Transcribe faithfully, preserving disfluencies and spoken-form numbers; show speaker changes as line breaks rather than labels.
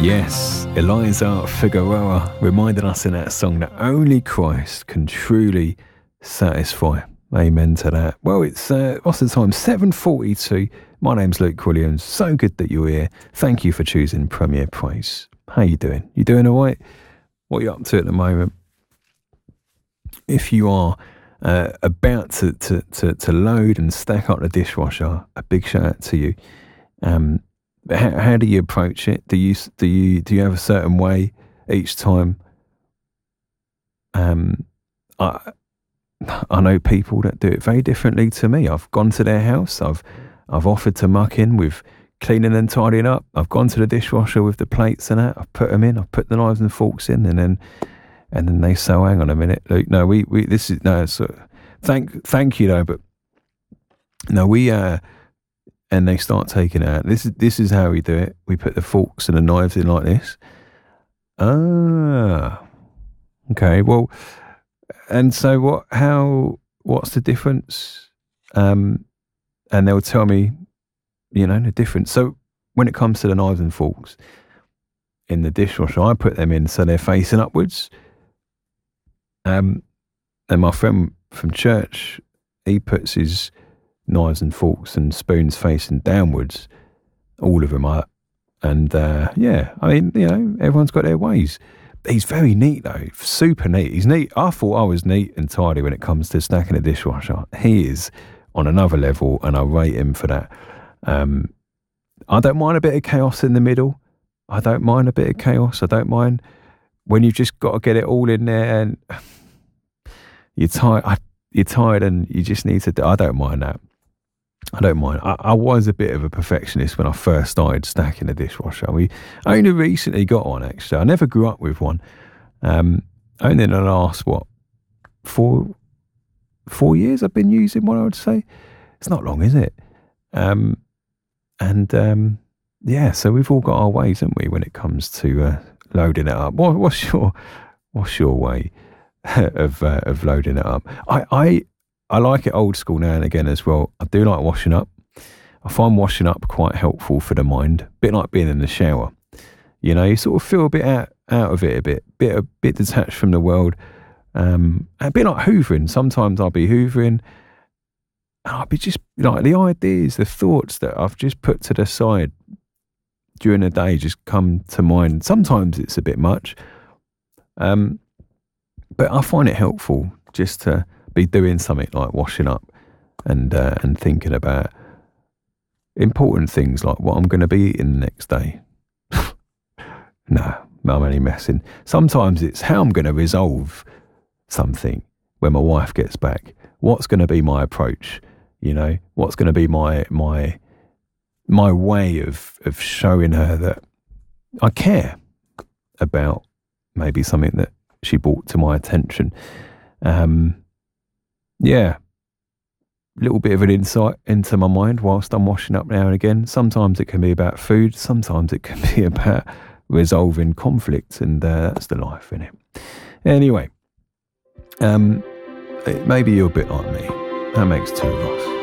Yes, Eliza Figueroa reminded us in that song that only Christ can truly satisfy. Amen to that. Well, it's uh, what's the time? seven forty-two. My name's Luke Williams. So good that you're here. Thank you for choosing Premier Praise. How you doing? You doing all right? What are you up to at the moment? If you are uh, about to, to, to, to load and stack up the dishwasher, a big shout out to you. Um, how, how do you approach it? Do you do you do you have a certain way each time? Um, I I know people that do it very differently to me. I've gone to their house. I've I've offered to muck in with cleaning and tidying up. I've gone to the dishwasher with the plates and that. I've put them in. I've put the knives and forks in, and then and then they say, oh, "Hang on a minute, Luke. No, we we this is no. So thank thank you though, but no, we uh." And they start taking it out. This is this is how we do it. We put the forks and the knives in like this. Ah, okay. Well, and so what? How? What's the difference? Um, and they'll tell me, you know, the difference. So when it comes to the knives and forks in the dishwasher, I put them in so they're facing upwards. Um, and my friend from church, he puts his knives and forks and spoons facing downwards, all of them are. And uh, yeah, I mean, you know, everyone's got their ways. He's very neat though, super neat. He's neat. I thought I was neat and tidy when it comes to stacking a dishwasher. He is on another level, and I rate him for that. Um, I don't mind a bit of chaos in the middle. I don't mind a bit of chaos. I don't mind when you've just got to get it all in there and you're tired. You're tired and you just need to do. I don't mind that. I don't mind. I, I was a bit of a perfectionist when I first started stacking a dishwasher. We I only recently got one, actually. I never grew up with one. Um, only in the last, what, four four years I've been using one, I would say. It's not long, is it? Um, and, um, yeah, so we've all got our ways, haven't we, when it comes to uh, loading it up. What, what's your what's your way of uh, of loading it up? I... I I like it old school now and again as well. I do like washing up. I find washing up quite helpful for the mind. A bit like being in the shower. You know, you sort of feel a bit out, out of it a bit, bit a bit detached from the world. Um, a bit like hoovering. Sometimes I'll be hoovering and I'll be just like the ideas, the thoughts that I've just put to the side during the day just come to mind. Sometimes it's a bit much. Um, but I find it helpful just to be doing something like washing up and uh, and thinking about important things like what I'm going to be eating the next day. No, I'm only messing. Sometimes it's how I'm going to resolve something when my wife gets back. What's going to be my approach? You know, what's going to be my my my way of of showing her that I care about maybe something that she brought to my attention. Um, Yeah, a little bit of an insight into my mind whilst I'm washing up now and again. Sometimes it can be about food, sometimes it can be about resolving conflict, and uh, that's the life, innit? Anyway, um, maybe you're a bit like me. That makes two of us.